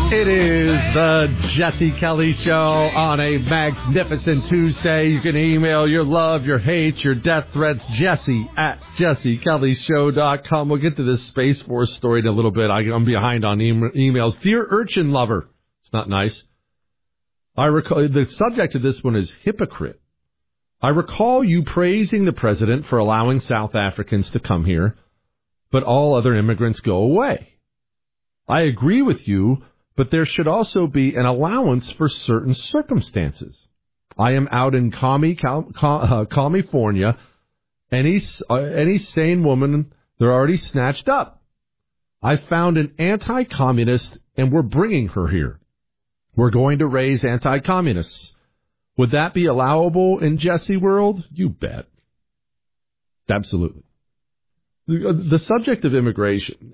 It is the Jesse Kelly Show on a magnificent Tuesday. You can email your love, your hate, your death threats, Jesse at jessekellyshow.com. We'll get to this Space Force story in a little bit. I'm behind on emails. Dear Urchin Lover. It's not nice. I recall the subject of this one is hypocrite. I recall you praising the president for allowing South Africans to come here, but all other immigrants go away. I agree with you, but there should also be an allowance for certain circumstances. I am out in California. Any sane woman, they're already snatched up. I found an anti-communist, and we're bringing her here. We're going to raise anti-communists. Would that be allowable in Jesse world? You bet. Absolutely. The subject of immigration,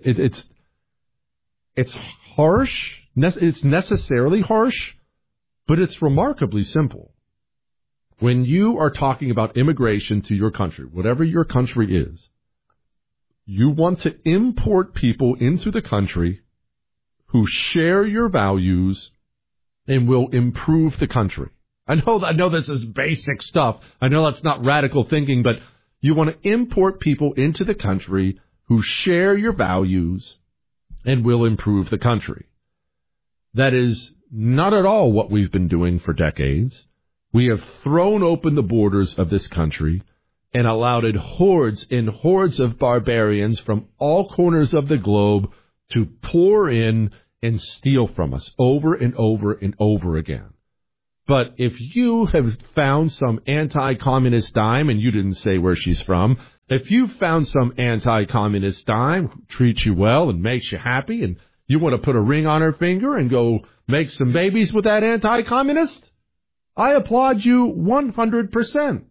it's harsh. It's necessarily harsh, but it's remarkably simple. When you are talking about immigration to your country, whatever your country is, you want to import people into the country who share your values and will improve the country. I know this is basic stuff. I know that's not radical thinking, but you want to import people into the country who share your values and will improve the country. That is not at all what we've been doing for decades. We have thrown open the borders of this country and allowed hordes and hordes of barbarians from all corners of the globe to pour in and steal from us over and over and over again. But if you have found some anti-communist dime, and you didn't say where she's from, if you found some anti-communist dime who treats you well and makes you happy, and you want to put a ring on her finger and go make some babies with that anti-communist, I applaud you 100%.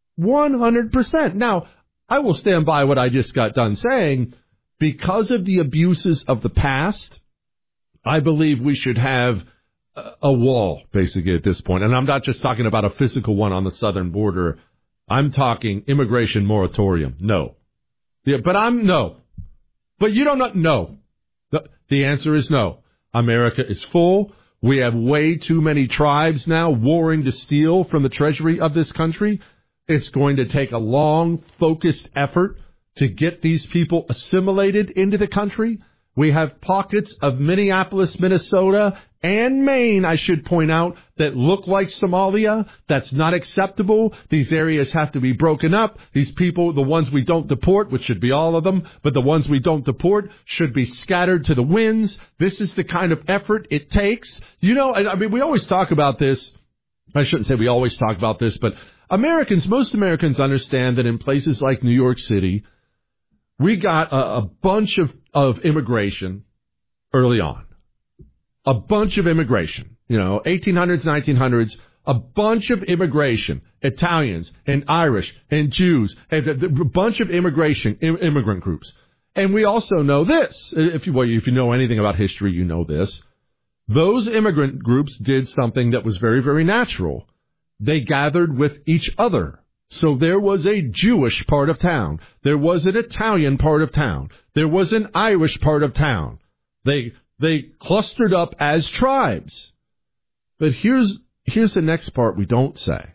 100%. Now, I will stand by what I just got done saying. Because of the abuses of the past, I believe we should have a wall, basically, at this point. And I'm not just talking about a physical one on the southern border. I'm talking immigration moratorium. No. Yeah, no. But you don't know. No. The answer is no. America is full. We have way too many tribes now warring to steal from the treasury of this country. It's going to take a long, focused effort to get these people assimilated into the country. We have pockets of Minneapolis, Minnesota, and Maine, I should point out, that look like Somalia. That's not acceptable. These areas have to be broken up. These people, the ones we don't deport, which should be all of them, but the ones we don't deport should be scattered to the winds. This is the kind of effort it takes. You know, I mean, we always talk about this. I shouldn't say we always talk about this, but most Americans understand that in places like New York City, we got a bunch of immigration early on. A bunch of immigration. 1800s, 1900s, a bunch of immigration. Italians and Irish and Jews. A bunch of immigrant groups. And we also know this. If you know anything about history, you know this. Those immigrant groups did something that was very, very natural. They gathered with each other. So there was a Jewish part of town. There was an Italian part of town. There was an Irish part of town. They clustered up as tribes. But here's the next part we don't say.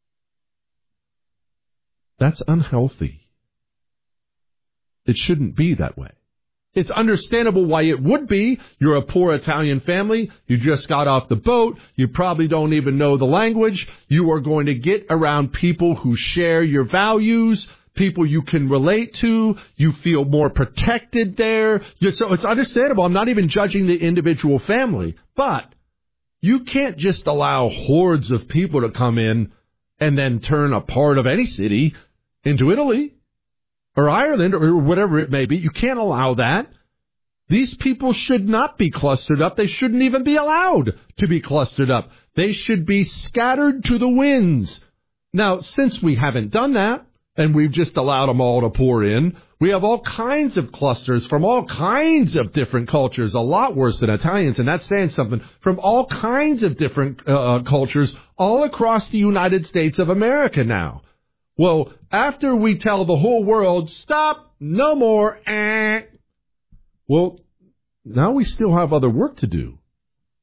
That's unhealthy. It shouldn't be that way. It's understandable why it would be. You're a poor Italian family. You just got off the boat. You probably don't even know the language. You are going to get around people who share your values, people you can relate to. You feel more protected there. So it's understandable. I'm not even judging the individual family. But you can't just allow hordes of people to come in and then turn a part of any city into Italy or Ireland or whatever it may be. You can't allow that. These people should not be clustered up. They shouldn't even be allowed to be clustered up. They should be scattered to the winds. Now, since we haven't done that, and we've just allowed them all to pour in, we have all kinds of clusters from all kinds of different cultures, a lot worse than Italians, and that's saying something, from all kinds of different cultures all across the United States of America now. Well, after we tell the whole world, stop, no more, well, now we still have other work to do.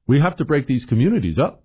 We have to break these communities up.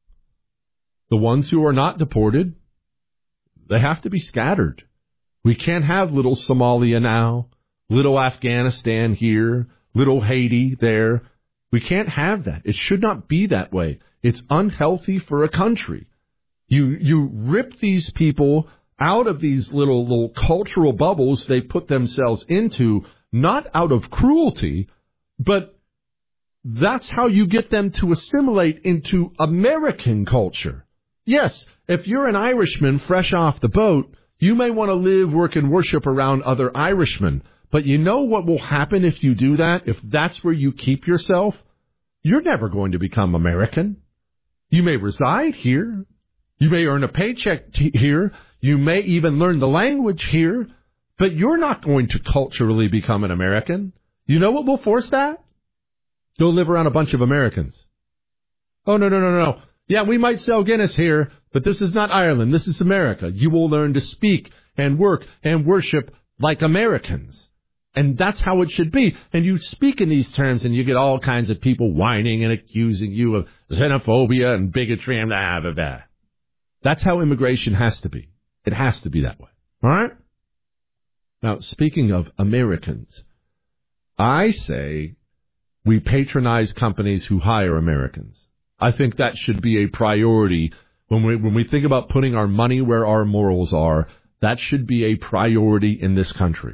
The ones who are not deported, they have to be scattered. We can't have little Somalia now, little Afghanistan here, little Haiti there. We can't have that. It should not be that way. It's unhealthy for a country. You rip these people out of these little cultural bubbles they put themselves into, not out of cruelty, but that's how you get them to assimilate into American culture. Yes, if you're an Irishman fresh off the boat, you may want to live, work, and worship around other Irishmen. But you know what will happen if you do that? If that's where you keep yourself? You're never going to become American. You may reside here. You may earn a paycheck here. You may even learn the language here. But you're not going to culturally become an American. You know what will force that? Go live around a bunch of Americans. Oh, no. Yeah, we might sell Guinness here, but this is not Ireland. This is America. You will learn to speak and work and worship like Americans. And that's how it should be. And you speak in these terms, and you get all kinds of people whining and accusing you of xenophobia and bigotry and blah, blah, blah. That's how immigration has to be. It has to be that way. All right? Now, speaking of Americans, I say we patronize companies who hire Americans. I think that should be a priority when we think about putting our money where our morals are. That should be a priority in this country.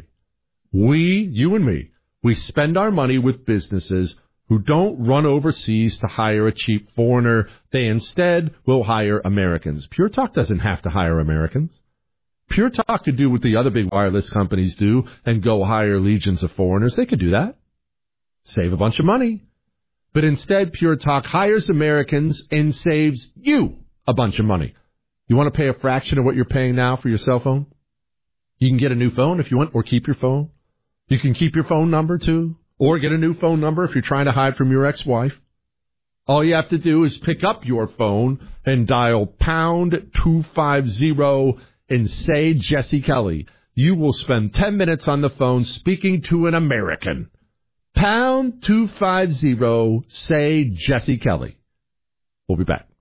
You and me, we spend our money with businesses who don't run overseas to hire a cheap foreigner. They instead will hire Americans. Pure Talk doesn't have to hire Americans. Pure Talk could do what the other big wireless companies do and go hire legions of foreigners. They could do that. Save a bunch of money. But instead, Pure Talk hires Americans and saves you a bunch of money. You want to pay a fraction of what you're paying now for your cell phone? You can get a new phone if you want, or keep your phone. You can keep your phone number, too, or get a new phone number if you're trying to hide from your ex-wife. All you have to do is pick up your phone and dial pound 250 and say Jesse Kelly. You will spend 10 minutes on the phone speaking to an American. Pound 250, say Jesse Kelly. We'll be back.